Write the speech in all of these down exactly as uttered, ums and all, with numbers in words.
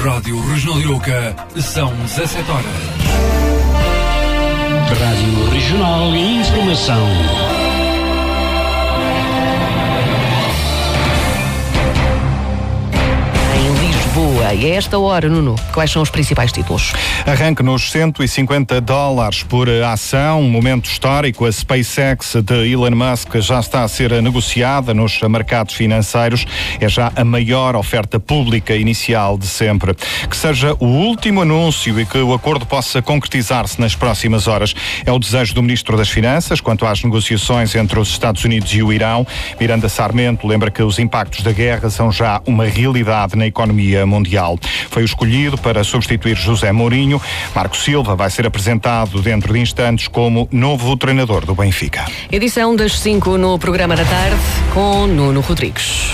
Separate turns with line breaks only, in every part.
Rádio Regional Arouca, são dezassete horas.
Rádio Regional e Informação.
Boa. E a esta hora, Nuno, quais são os principais títulos?
Arranque nos cento e cinquenta dólares por ação, um momento histórico. A SpaceX de Elon Musk já está a ser negociada nos mercados financeiros. É já a maior oferta pública inicial de sempre. Que seja o último anúncio e que o acordo possa concretizar-se nas próximas horas é o desejo do Ministro das Finanças quanto às negociações entre os Estados Unidos e o Irão. Miranda Sarmento lembra que os impactos da guerra são já uma realidade na economia mundial. Foi o escolhido para substituir José Mourinho. Marco Silva vai ser apresentado dentro de instantes como novo treinador do Benfica.
Edição das cinco no programa da tarde com Nuno Rodrigues.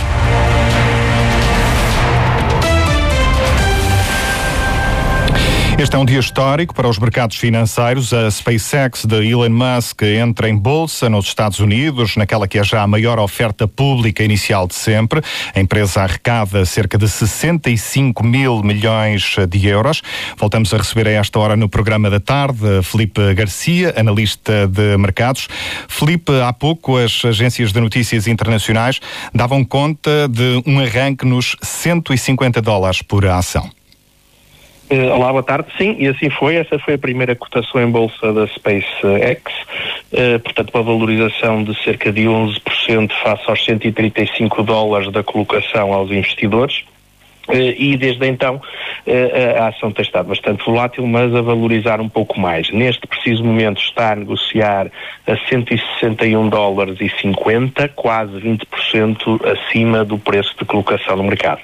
Este é um dia histórico para os mercados financeiros. A SpaceX de Elon Musk entra em bolsa nos Estados Unidos, naquela que é já a maior oferta pública inicial de sempre. A empresa arrecada cerca de sessenta e cinco mil milhões de euros. Voltamos a receber a esta hora no programa da tarde Filipe Garcia, analista de mercados. Filipe, há pouco as agências de notícias internacionais davam conta de um arranque nos cento e cinquenta dólares por ação.
Uh, olá, boa tarde. Sim, e assim foi. Essa foi a primeira cotação em bolsa da SpaceX. Uh, portanto, uma valorização de cerca de onze por cento face aos cento e trinta e cinco dólares da colocação aos investidores. Uh, e desde então uh, a ação tem estado bastante volátil, mas a valorizar um pouco mais. Neste preciso momento está a negociar a cento e sessenta e um dólares e cinquenta, quase vinte por cento acima do preço de colocação no mercado.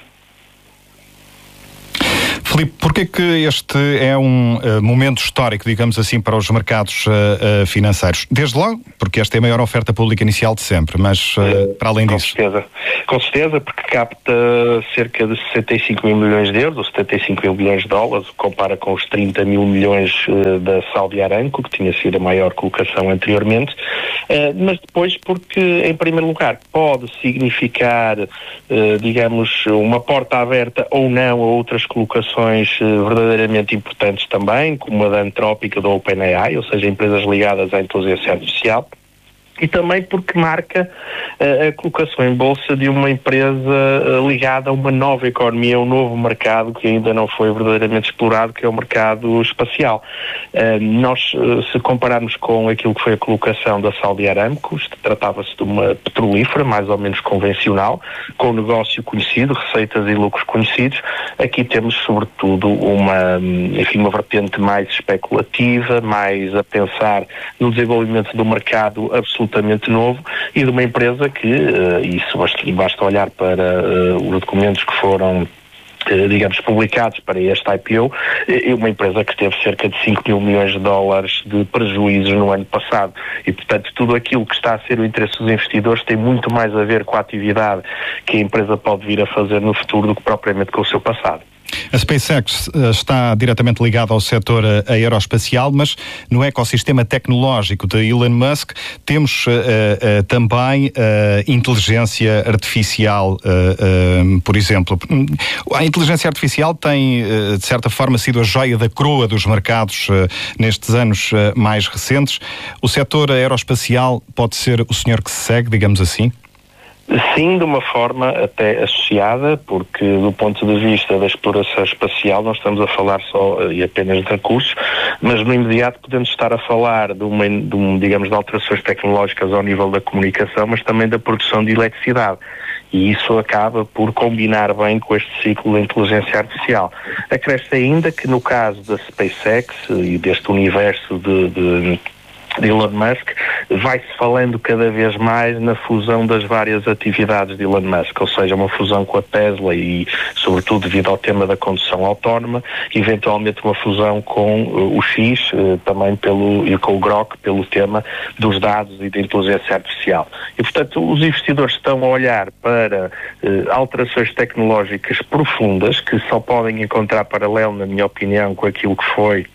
Filipe, porquê que este é um uh, momento histórico, digamos assim, para os mercados uh, uh, financeiros? Desde logo, porque esta é a maior oferta pública inicial de sempre, mas uh, uh, para além
com
disso...
Com certeza, com certeza, porque capta cerca de sessenta e cinco mil milhões de euros, ou setenta e cinco mil milhões de dólares, compara com os trinta mil milhões uh, da Saudi Aramco, que tinha sido a maior colocação anteriormente, uh, mas depois porque, em primeiro lugar, pode significar, uh, digamos, uma porta aberta ou não a outras colocações verdadeiramente importantes também, como a da Antrópica da OpenAI, ou seja, empresas ligadas à inteligência artificial, e também porque marca uh, a colocação em bolsa de uma empresa uh, ligada a uma nova economia, um novo mercado que ainda não foi verdadeiramente explorado, que é o mercado espacial. Uh, nós, uh, se compararmos com aquilo que foi a colocação da Saudi Aramco, tratava-se de uma petrolífera mais ou menos convencional, com um negócio conhecido, receitas e lucros conhecidos. Aqui temos sobretudo uma, enfim, uma vertente mais especulativa, mais a pensar no desenvolvimento do mercado absolutamente absolutamente novo e de uma empresa que, uh, isso basta, basta olhar para uh, os documentos que foram uh, digamos, publicados para este I P O, é uma empresa que teve cerca de cinco mil milhões de dólares de prejuízos no ano passado e, portanto, tudo aquilo que está a ser o interesse dos investidores tem muito mais a ver com a atividade que a empresa pode vir a fazer no futuro do que propriamente com o seu passado.
A SpaceX está diretamente ligada ao setor aeroespacial, mas no ecossistema tecnológico de Elon Musk temos uh, uh, também uh, inteligência artificial, uh, uh, por exemplo. A inteligência artificial tem, uh, de certa forma, sido a joia da coroa dos mercados uh, nestes anos uh, mais recentes. O setor aeroespacial pode ser o senhor que se segue, digamos assim?
Sim, de uma forma até associada, porque do ponto de vista da exploração espacial nós estamos a falar só e apenas de recursos, mas no imediato podemos estar a falar de, uma, de um, digamos, de alterações tecnológicas ao nível da comunicação, mas também da produção de eletricidade. E isso acaba por combinar bem com este ciclo da inteligência artificial. Acresce ainda que no caso da SpaceX e deste universo de... de de Elon Musk, vai-se falando cada vez mais na fusão das várias atividades de Elon Musk, ou seja, uma fusão com a Tesla e, sobretudo, devido ao tema da condução autónoma, eventualmente uma fusão com uh, o X, uh, também pelo, e com o Grok, pelo tema dos dados e da inteligência artificial. E, portanto, os investidores estão a olhar para uh, alterações tecnológicas profundas que só podem encontrar paralelo, na minha opinião, com aquilo que foi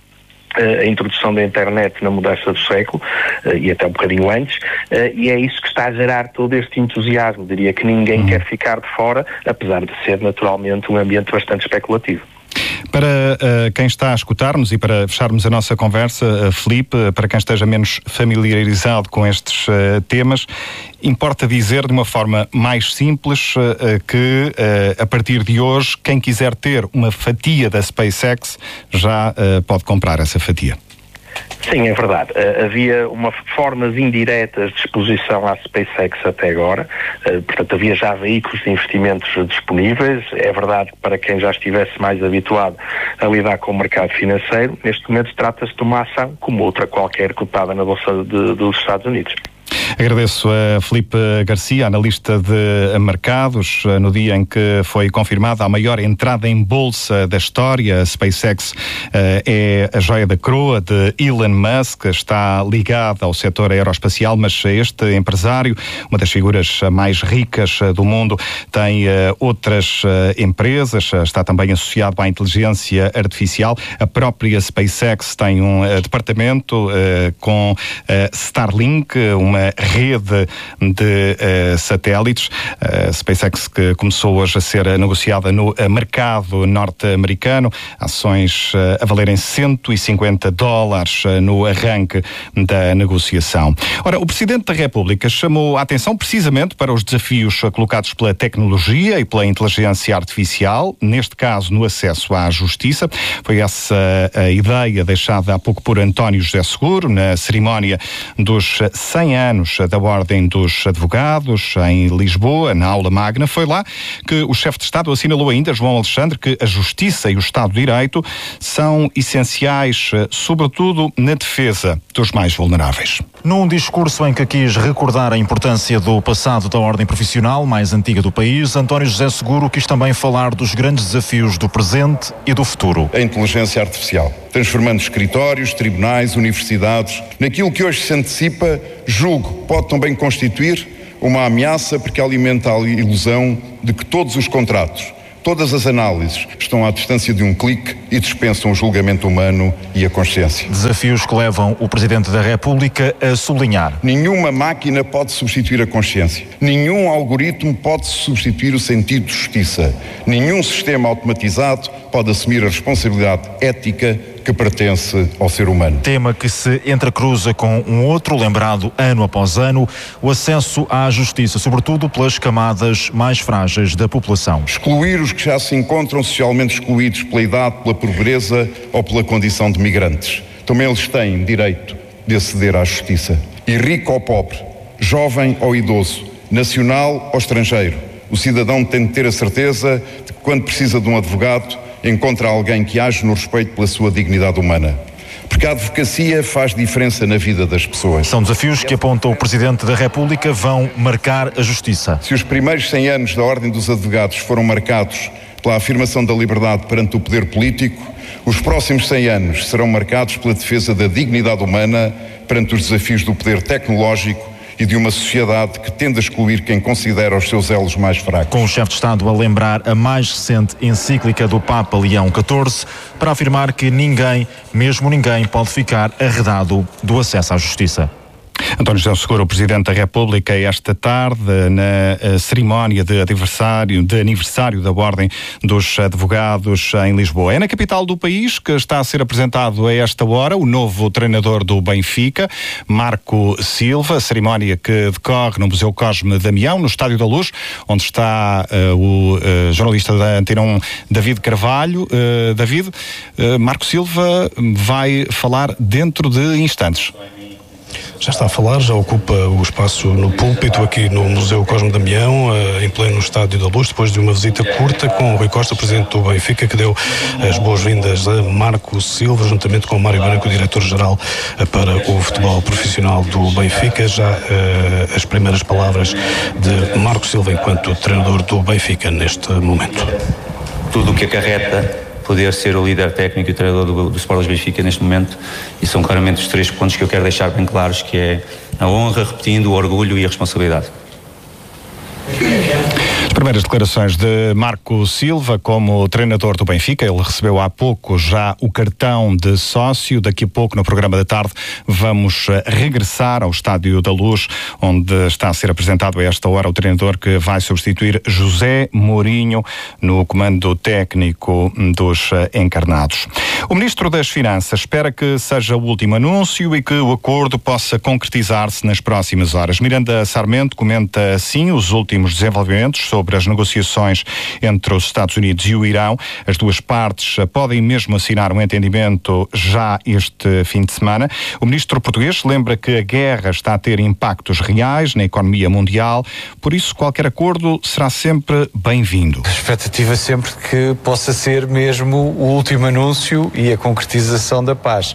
a introdução da internet na mudança do século, e até um bocadinho antes, e é isso que está a gerar todo este entusiasmo. Diria que ninguém quer ficar de fora, apesar de ser naturalmente um ambiente bastante especulativo.
Para uh, quem está a escutar-nos e para fecharmos a nossa conversa, uh, Filipe, uh, para quem esteja menos familiarizado com estes uh, temas, importa dizer de uma forma mais simples uh, que uh, a partir de hoje, quem quiser ter uma fatia da SpaceX já uh, pode comprar essa fatia.
Sim, é verdade. Uh, havia uma formas indiretas de exposição à SpaceX até agora. Uh, portanto, havia já veículos de investimentos disponíveis. É verdade que para quem já estivesse mais habituado a lidar com o mercado financeiro, neste momento trata-se de uma ação como outra qualquer cotada na Bolsa de, dos Estados Unidos.
Agradeço a Filipe Garcia, analista de mercados, no dia em que foi confirmada a maior entrada em bolsa da história. A SpaceX é a joia da coroa de Elon Musk, está ligada ao setor aeroespacial, mas este empresário, uma das figuras mais ricas do mundo, tem outras empresas, está também associado à inteligência artificial. A própria SpaceX tem um departamento com Starlink, uma rede de uh, satélites. A uh, SpaceX que começou hoje a ser negociada no uh, mercado norte-americano, ações uh, a valerem cento e cinquenta dólares uh, no arranque da negociação. Ora, o Presidente da República chamou a atenção precisamente para os desafios uh, colocados pela tecnologia e pela inteligência artificial, neste caso no acesso à justiça. Foi essa uh, a ideia deixada há pouco por António José Seguro, na cerimónia dos cem anos da Ordem dos Advogados, em Lisboa, na aula magna. Foi lá que o chefe de Estado assinalou ainda, João Alexandre, que a justiça e o Estado de Direito são essenciais, sobretudo na defesa dos mais vulneráveis.
Num discurso em que quis recordar a importância do passado da ordem profissional mais antiga do país, António José Seguro quis também falar dos grandes desafios do presente e do futuro.
A inteligência artificial, transformando escritórios, tribunais, universidades, naquilo que hoje se antecipa, julgo, pode também constituir uma ameaça porque alimenta a ilusão de que todos os contratos, todas as análises estão à distância de um clique e dispensam o julgamento humano e a consciência.
Desafios que levam o Presidente da República a sublinhar.
Nenhuma máquina pode substituir a consciência. Nenhum algoritmo pode substituir o sentido de justiça. Nenhum sistema automatizado pode assumir a responsabilidade ética que pertence ao ser humano.
Tema que se entrecruza com um outro, lembrado ano após ano, o acesso à justiça, sobretudo pelas camadas mais frágeis da população.
Excluir os que já se encontram socialmente excluídos pela idade, pela pobreza ou pela condição de migrantes. Também eles têm direito de aceder à justiça. E rico ou pobre, jovem ou idoso, nacional ou estrangeiro, o cidadão tem de ter a certeza de que quando precisa de um advogado, encontra alguém que age no respeito pela sua dignidade humana. Porque a advocacia faz diferença na vida das pessoas.
São desafios que, aponta o Presidente da República, vão marcar a justiça.
Se os primeiros cem anos da Ordem dos Advogados foram marcados pela afirmação da liberdade perante o poder político, os próximos cem anos serão marcados pela defesa da dignidade humana perante os desafios do poder tecnológico e de uma sociedade que tende a excluir quem considera os seus elos mais fracos.
Com o chefe de Estado a lembrar a mais recente encíclica do Papa Leão catorze para afirmar que ninguém, mesmo ninguém, pode ficar arredado do acesso à justiça.
António José Seguro, o Presidente da República, esta tarde na cerimónia de aniversário, de aniversário da Ordem dos Advogados em Lisboa. É na capital do país que está a ser apresentado a esta hora o novo treinador do Benfica, Marco Silva, cerimónia que decorre no Museu Cosme Damião, no Estádio da Luz, onde está uh, o uh, jornalista da Antena um, David Carvalho. Uh, David, uh, Marco Silva vai falar dentro de instantes.
Já está a falar, já ocupa o espaço no púlpito aqui no Museu Cosme Damião, em pleno Estádio da Luz, depois de uma visita curta com o Rui Costa, presidente do Benfica, que deu as boas-vindas a Marco Silva, juntamente com o Mário Branco, diretor-geral para o futebol profissional do Benfica. Já uh, as primeiras palavras de Marco Silva enquanto treinador do Benfica neste momento.
Tudo o que acarreta poder ser o líder técnico e o treinador do, do Sport Lisboa Benfica neste momento, e são claramente os três pontos que eu quero deixar bem claros, que é a honra, repetindo, o orgulho e a responsabilidade.
Primeiras declarações de Marco Silva como treinador do Benfica. Ele recebeu há pouco já o cartão de sócio. Daqui a pouco, no programa da tarde, vamos regressar ao Estádio da Luz, onde está a ser apresentado a esta hora o treinador que vai substituir José Mourinho no comando técnico dos encarnados. O Ministro das Finanças espera que seja o último anúncio e que o acordo possa concretizar-se nas próximas horas. Miranda Sarmento comenta assim os últimos desenvolvimentos sobre as negociações entre os Estados Unidos e o Irão. As duas partes podem mesmo assinar um entendimento já este fim de semana. O ministro português lembra que a guerra está a ter impactos reais na economia mundial, por isso qualquer acordo será sempre bem-vindo.
A expectativa é sempre que possa ser mesmo o último anúncio e a concretização da paz.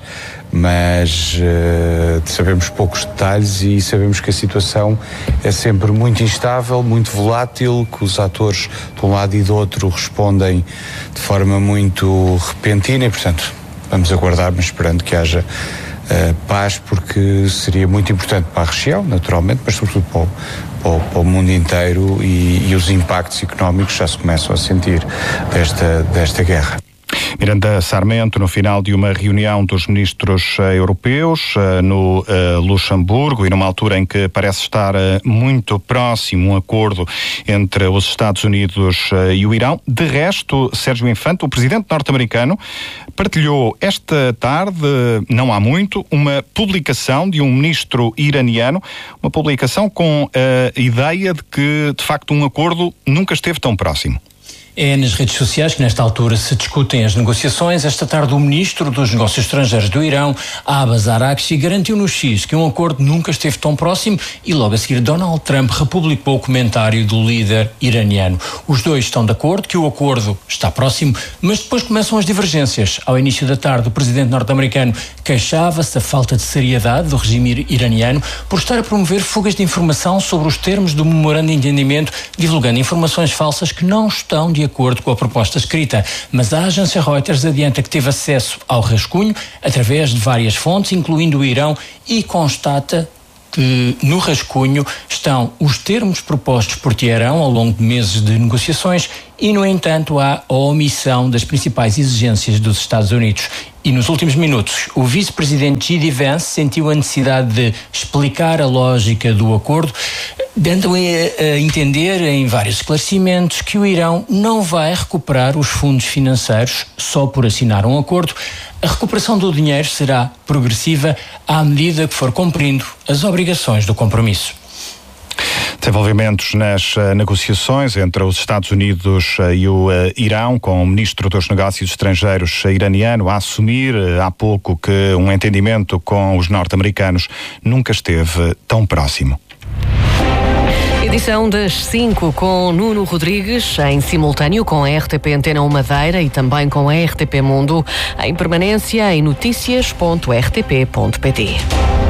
Mas uh, sabemos poucos detalhes e sabemos que a situação é sempre muito instável, muito volátil, que os atores de um lado e do outro respondem de forma muito repentina e, portanto, vamos aguardar, mas esperando que haja uh, paz, porque seria muito importante para a região, naturalmente, mas sobretudo para o, para o, para o mundo inteiro e, e os impactos económicos já se começam a sentir desta, desta guerra.
Miranda Sarmento, no final de uma reunião dos ministros uh, europeus uh, no uh, Luxemburgo, e numa altura em que parece estar uh, muito próximo um acordo entre os Estados Unidos uh, e o Irão. De resto, Sérgio Infante, o presidente norte-americano, partilhou esta tarde, não há muito, uma publicação de um ministro iraniano, uma publicação com a ideia de que, de facto, um acordo nunca esteve tão próximo.
É nas redes sociais que nesta altura se discutem as negociações. Esta tarde o ministro dos Negócios Estrangeiros do Irão, Abbas Araghchi, garantiu no X que um acordo nunca esteve tão próximo e logo a seguir Donald Trump republicou o comentário do líder iraniano. Os dois estão de acordo que o acordo está próximo, mas depois começam as divergências. Ao início da tarde o presidente norte-americano queixava-se da falta de seriedade do regime iraniano por estar a promover fugas de informação sobre os termos do memorando de entendimento, divulgando informações falsas que não estão de acordo com a proposta escrita, mas a agência Reuters adianta que teve acesso ao rascunho através de várias fontes, incluindo o Irão, e constata que no rascunho estão os termos propostos por Teherão ao longo de meses de negociações e, no entanto, há a omissão das principais exigências dos Estados Unidos. E nos últimos minutos, o vice-presidente J D Vance sentiu a necessidade de explicar a lógica do acordo, dando a, a entender em vários esclarecimentos que o Irão não vai recuperar os fundos financeiros só por assinar um acordo. A recuperação do dinheiro será progressiva à medida que for cumprindo as obrigações do compromisso.
Desenvolvimentos nas uh, negociações entre os Estados Unidos uh, e o uh, Irão, com o ministro dos Negócios Estrangeiros uh, iraniano a assumir uh, há pouco que um entendimento com os norte-americanos nunca esteve uh, tão próximo.
Edição das cinco com Nuno Rodrigues, em simultâneo com a R T P Antena um Madeira e também com a R T P Mundo, em permanência em notícias ponto r t p ponto p t.